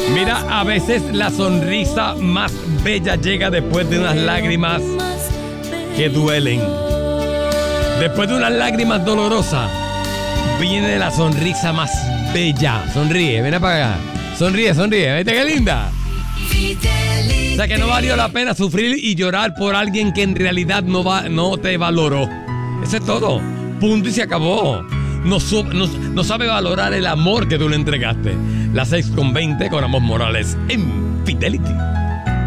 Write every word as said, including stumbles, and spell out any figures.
Mira, a veces la sonrisa más bella llega después de unas lágrimas que duelen. Después de unas lágrimas dolorosas, viene la sonrisa más bella. Sonríe, ven para acá. Sonríe, sonríe. ¿Viste qué linda? O sea que no valió la pena sufrir y llorar por alguien que en realidad no, va, no te valoró. Eso es todo. Punto y se acabó. No, sub, no, no sabe valorar el amor que tú le entregaste. Las seis con veinte con Amos Morales en Fidelity.